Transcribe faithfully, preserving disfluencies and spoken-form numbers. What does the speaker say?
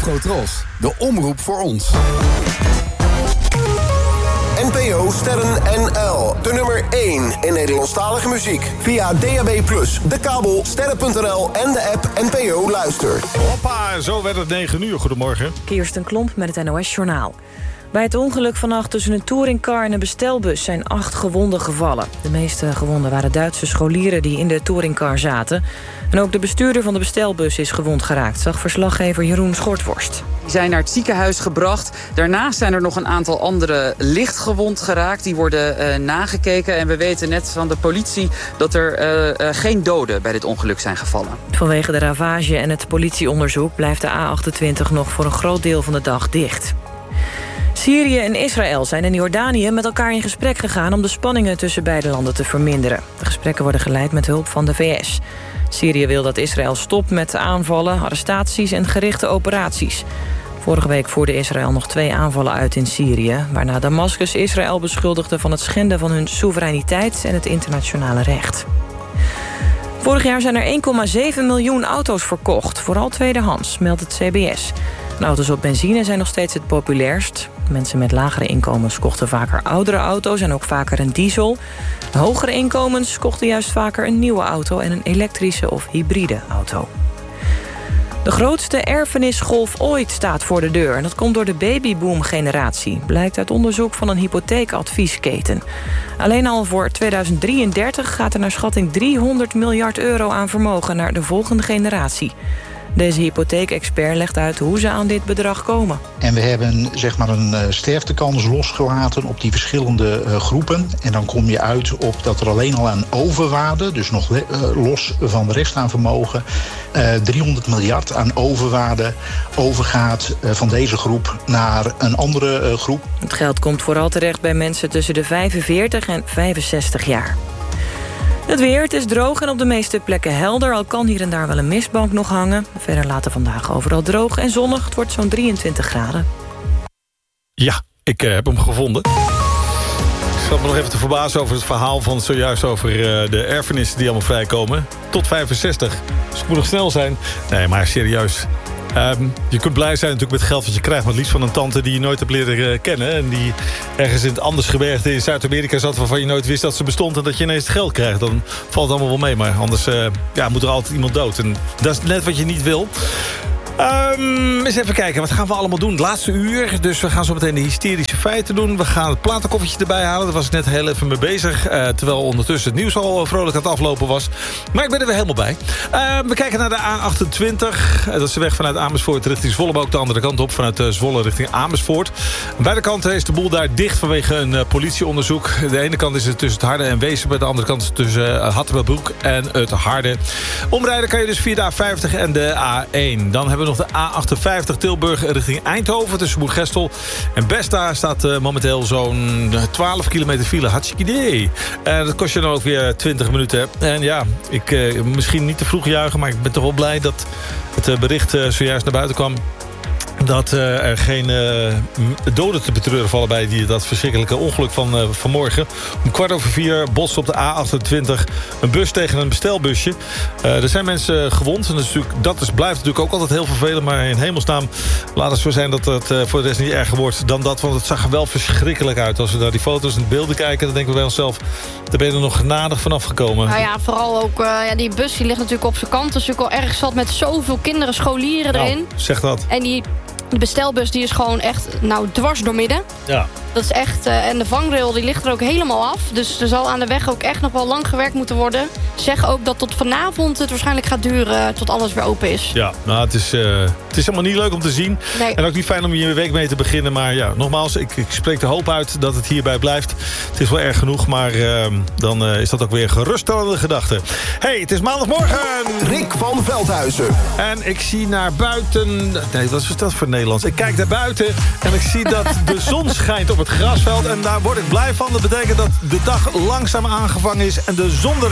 Ziggo Tros, de omroep voor ons. N P O Sterren N L, de nummer één in Nederlandstalige muziek. Via D A B plus, de kabel, sterren punt n l en de app N P O Luister. Hoppa, zo werd het negen uur. Goedemorgen. Kirsten Klomp met het N O S-journaal. Bij het ongeluk vannacht tussen een touringcar en een bestelbus zijn acht gewonden gevallen. De meeste gewonden waren Duitse scholieren die in de touringcar zaten. En ook de bestuurder van de bestelbus is gewond geraakt, zag verslaggever Jeroen Schortworst. Die zijn naar het ziekenhuis gebracht. Daarnaast zijn er nog een aantal anderen licht gewond geraakt. Die worden uh, nagekeken. En we weten net van de politie dat er uh, uh, geen doden bij dit ongeluk zijn gevallen. Vanwege de ravage en het politieonderzoek blijft de A achtentwintig nog voor een groot deel van de dag dicht. Syrië en Israël zijn in Jordanië met elkaar in gesprek gegaan om de spanningen tussen beide landen te verminderen. De gesprekken worden geleid met hulp van de V S. Syrië wil dat Israël stopt met aanvallen, arrestaties en gerichte operaties. Vorige week voerde Israël nog twee aanvallen uit in Syrië, waarna Damascus Israël beschuldigde van het schenden van hun soevereiniteit en het internationale recht. Vorig jaar zijn er één komma zeven miljoen auto's verkocht, vooral tweedehands, meldt het C B S. En auto's op benzine zijn nog steeds het populairst. Mensen met lagere inkomens kochten vaker oudere auto's en ook vaker een diesel. De hogere inkomens kochten juist vaker een nieuwe auto en een elektrische of hybride auto. De grootste erfenisgolf ooit staat voor de deur. En dat komt door de babyboom-generatie, blijkt uit onderzoek van een hypotheekadviesketen. Alleen al voor tweeduizend drieëndertig gaat er naar schatting driehonderd miljard euro aan vermogen naar de volgende generatie. Deze hypotheekexpert legt uit hoe ze aan dit bedrag komen. En we hebben zeg maar een uh, sterftekans losgelaten op die verschillende uh, groepen. En dan kom je uit op dat er alleen al aan overwaarde, dus nog le- uh, los van de rest aan vermogen, uh, driehonderd miljard aan overwaarde overgaat uh, van deze groep naar een andere uh, groep. Het geld komt vooral terecht bij mensen tussen de vijfenveertig en vijfenzestig jaar. Het weer, het is droog en op de meeste plekken helder. Al kan hier en daar wel een mistbank nog hangen. Verder later vandaag overal droog en zonnig. Het wordt zo'n drieëntwintig graden. Ja, ik uh, heb hem gevonden. Ik zat me nog even te verbazen over het verhaal van zojuist over uh, de erfenissen die allemaal vrijkomen. Tot vijfenzestig. Dus ik moet nog snel zijn. Nee, maar serieus. Um, je kunt blij zijn natuurlijk met het geld wat je krijgt, maar het liefst van een tante die je nooit hebt leren uh, kennen. En die ergens in het Andersgebergte in Zuid-Amerika zat, waarvan je nooit wist dat ze bestond. En dat je ineens het geld krijgt. Dan valt het allemaal wel mee. Maar anders uh, ja, moet er altijd iemand dood. En dat is net wat je niet wil. Um, eens even kijken, wat gaan we allemaal doen? Het laatste uur, dus we gaan zo meteen de hysterische feiten doen. We gaan het platenkoffertje erbij halen. Daar was ik net heel even mee bezig. Uh, terwijl ondertussen het nieuws al vrolijk aan het aflopen was. Maar ik ben er weer helemaal bij. Uh, we kijken naar de A achtentwintig. Uh, dat is de weg vanuit Amersfoort richting Zwolle. Maar ook de andere kant op, vanuit uh, Zwolle richting Amersfoort. Aan beide kanten is de boel daar dicht vanwege een uh, politieonderzoek. De ene kant is het tussen het Harde en Weesp. De andere kant is het tussen uh, Hattemerbroek en het Harde. Omrijden kan je dus via de A vijftig en de A één. Dan hebben we nog de A achtenvijftig Tilburg richting Eindhoven tussen Moergestel en Besta staat uh, momenteel zo'n twaalf kilometer file. Hartstikke idee. En dat kost je dan ook weer twintig minuten. En ja, ik uh, misschien niet te vroeg juichen, maar ik ben toch wel blij dat het uh, bericht uh, zojuist naar buiten kwam dat uh, er geen uh, doden te betreuren vallen bij die, dat verschrikkelijke ongeluk van uh, vanmorgen. Om kwart over vier botst op de A achtentwintig een bus tegen een bestelbusje. Uh, er zijn mensen gewond. En dat, is natuurlijk, dat is, blijft natuurlijk ook altijd heel vervelend. Maar in hemelsnaam laat het zo zijn dat het uh, voor de rest niet erger wordt dan dat. Want het zag er wel verschrikkelijk uit. Als we naar die foto's en de beelden kijken, dan denken we bij onszelf, daar ben je er nog genadig vanaf gekomen. Nou ja, vooral ook, uh, ja, die bus die ligt natuurlijk op zijn kant. Dat is natuurlijk al erg zat met zoveel kinderen, scholieren erin. Nou, zeg dat. En die De bestelbus die is gewoon echt nou, dwars doormidden. Ja. Dat is echt, uh, en de vangrail die ligt er ook helemaal af. Dus er zal aan de weg ook echt nog wel lang gewerkt moeten worden. Zeg ook dat tot vanavond het waarschijnlijk gaat duren tot alles weer open is. Ja, nou, het is, uh, het is helemaal niet leuk om te zien. Nee. En ook niet fijn om je week mee te beginnen. Maar ja, nogmaals, ik, ik spreek de hoop uit dat het hierbij blijft. Het is wel erg genoeg, maar uh, dan uh, is dat ook weer een geruststellende gedachte. Hey, het is maandagmorgen! Rick van Veldhuizen. En ik zie naar buiten. Nee, wat is dat voor Nederlands? Ik kijk naar buiten en ik zie dat de zon schijnt op het grasveld. En daar word ik blij van. Dat betekent dat de dag langzaam aangevangen is en de zon er